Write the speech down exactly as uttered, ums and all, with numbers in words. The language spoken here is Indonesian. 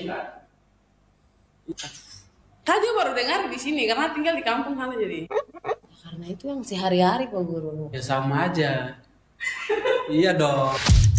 Tadi baru dengar di sini karena tinggal di kampung sana jadi. Karena itu yang sehari-hari Pak Guru. Ya sama aja. Iya dong.